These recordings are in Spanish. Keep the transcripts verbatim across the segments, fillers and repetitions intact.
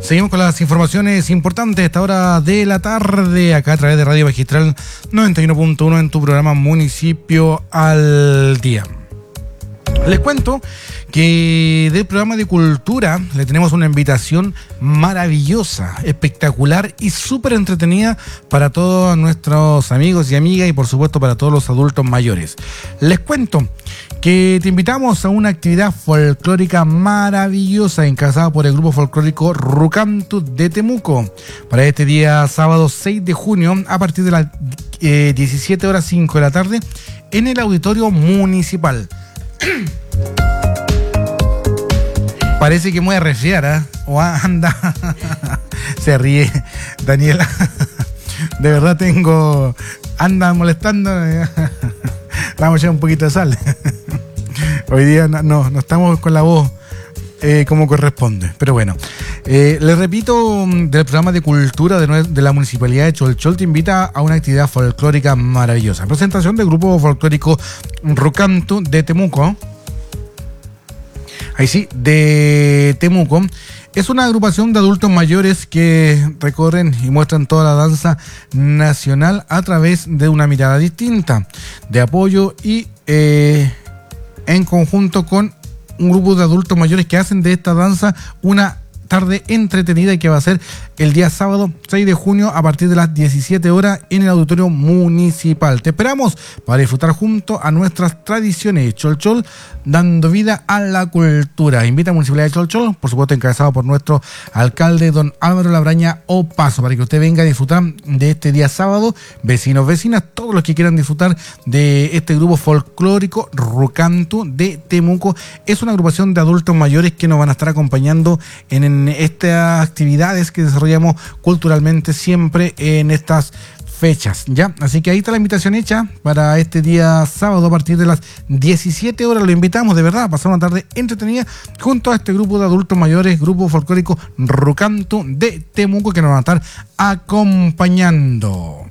Seguimos con las informaciones importantes a esta hora de la tarde, acá a través de Radio Magistral noventa y uno punto uno en tu programa Municipio al Día. Les cuento que del programa de cultura le tenemos una invitación maravillosa, espectacular y súper entretenida para todos nuestros amigos y amigas y por supuesto para todos los adultos mayores. Les cuento que te invitamos a una actividad folclórica maravillosa encabezada por el grupo folclórico Rucantu de Temuco para este día sábado seis de junio a partir de las eh, diecisiete horas cinco de la tarde en el auditorio municipal. Parece que me voy a resfriar, ¿eh? O anda. Se ríe Daniela. De verdad tengo. Anda molestando. Vamos a echar un poquito de sal. Hoy día no, no, no estamos con la voz eh, como corresponde. Pero bueno. Eh, les repito, del programa de cultura de, de la Municipalidad de Cholchol te invita a una actividad folclórica maravillosa. Presentación del grupo folclórico Rucantu de Temuco. Ahí sí, de Temuco. Es una agrupación de adultos mayores que recorren y muestran toda la danza nacional a través de una mirada distinta, de apoyo y eh, en conjunto con un grupo de adultos mayores que hacen de esta danza una tarde entretenida y que va a ser el día sábado seis de junio a partir de las diecisiete horas en el auditorio municipal. Te esperamos para disfrutar junto a nuestras tradiciones Cholchol, dando vida a la cultura. Invita a la Municipalidad de Cholchol, por supuesto encabezado por nuestro alcalde don Álvaro Labraña Opaso, para que usted venga a disfrutar de este día sábado, vecinos, vecinas, todos los que quieran disfrutar de este grupo folclórico Rucantu de Temuco. Es una agrupación de adultos mayores que nos van a estar acompañando en, en estas actividades que desarrollamos culturalmente siempre en estas fechas, ¿ya? Así que ahí está la invitación hecha para este día sábado a partir de las diecisiete horas. Lo invitamos de verdad a pasar una tarde entretenida junto a este grupo de adultos mayores, grupo folclórico Rucantu de Temuco, que nos van a estar acompañando.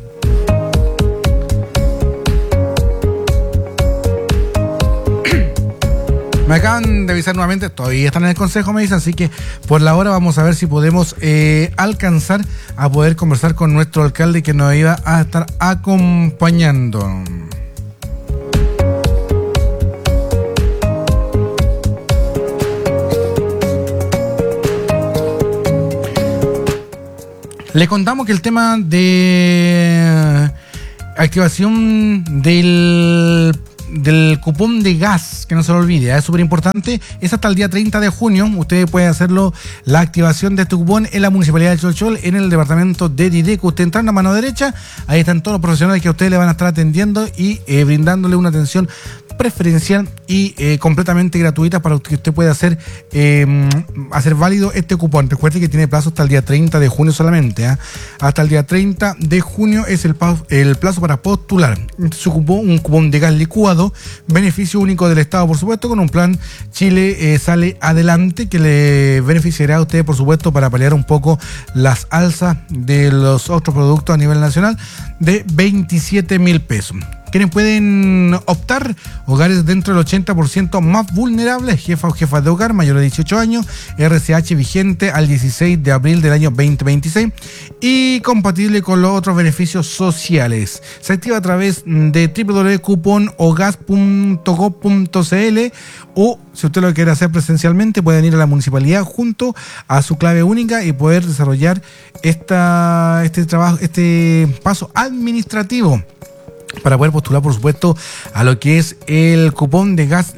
Me acaban de avisar nuevamente, todavía están en el consejo, me dicen, así que por la hora vamos a ver si podemos eh, alcanzar a poder conversar con nuestro alcalde que nos iba a estar acompañando. Le contamos que el tema de activación del del cupón de gas, que no se lo olvide, es súper importante, es hasta el día treinta de junio. Usted puede hacerlo, la activación de este cupón en la Municipalidad de Cholchol, en el departamento de Dideco. Usted entra en la mano derecha, ahí están todos los profesionales que a usted le van a estar atendiendo y eh, brindándole una atención preferencial y eh, completamente gratuita para que usted pueda hacer eh, hacer válido este cupón. Recuerde que tiene plazo hasta el día treinta de junio solamente, ¿eh? Hasta el día treinta de junio es el, el plazo para postular su cupón, un cupón de gas licuado, beneficio único del Estado, por supuesto, con un plan Chile eh, sale adelante, que le beneficiará a usted, por supuesto, para paliar un poco las alzas de los otros productos a nivel nacional de veintisiete mil pesos. ¿Quiénes pueden optar? Hogares dentro del ochenta por ciento más vulnerables, jefa o jefas de hogar mayores de dieciocho años, R C H vigente al dieciséis de abril del año veinte veintiséis y compatible con los otros beneficios sociales. Se activa a través de doble u doble u doble u punto cupón o gas punto gob punto c l o, si usted lo quiere hacer presencialmente, pueden ir a la municipalidad junto a su clave única y poder desarrollar esta, este trabajo, este paso administrativo para poder postular, por supuesto, a lo que es el cupón de gas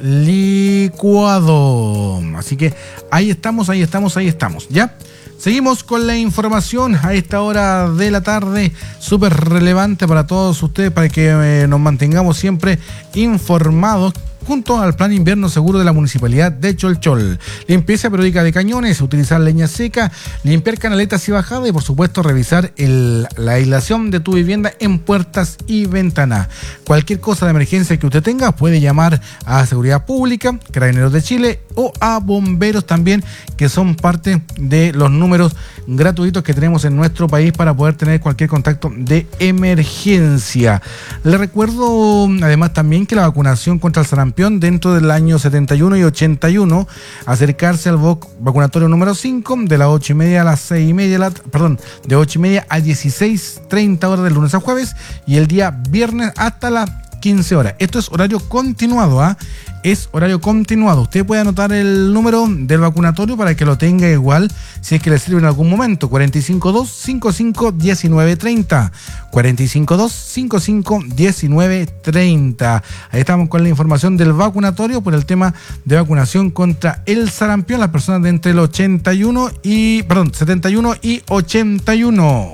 licuado. Así que ahí estamos, ahí estamos, ahí estamos, ¿ya? Seguimos con la información a esta hora de la tarde, súper relevante para todos ustedes, para que eh, nos mantengamos siempre informados junto al Plan Invierno Seguro de la Municipalidad de Cholchol. Limpieza periódica de cañones, utilizar leña seca, limpiar canaletas y bajadas y, por supuesto, revisar el, la aislación de tu vivienda en puertas y ventanas. Cualquier cosa de emergencia que usted tenga puede llamar a Seguridad Pública, Carabineros de Chile o a Bomberos también, que son parte de los números gratuitos que tenemos en nuestro país para poder tener cualquier contacto de emergencia. Le recuerdo además también que la vacunación contra el sarampión sarampión dentro del año setenta y uno y ochenta y uno, acercarse al vac- vacunatorio número cinco de las ocho y media a las seis y media, la, perdón, de ocho y media a dieciséis treinta horas del lunes a jueves y el día viernes hasta las quince horas. Esto es horario continuado, ¿ah? Es horario continuado. Usted puede anotar el número del vacunatorio para que lo tenga igual si es que le sirve en algún momento. cuatro cinco dos, cinco cinco, uno nueve tres cero. cuatro cinco dos, cinco cinco, uno nueve tres cero. Ahí estamos con la información del vacunatorio por el tema de vacunación contra el sarampión. Las personas de entre el ochenta y uno y, perdón, setenta y uno y ochenta y uno.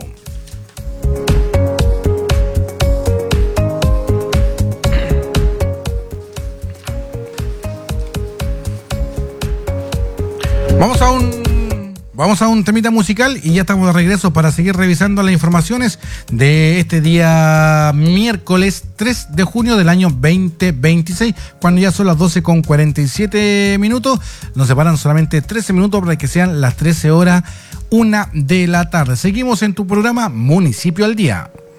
Vamos a un vamos a un temita musical y ya estamos de regreso para seguir revisando las informaciones de este día miércoles tres de junio del año veinte veintiséis, cuando ya son las doce con cuarenta y siete minutos. Nos separan solamente trece minutos para que sean las trece horas, una de la tarde. Seguimos en tu programa Municipio al Día.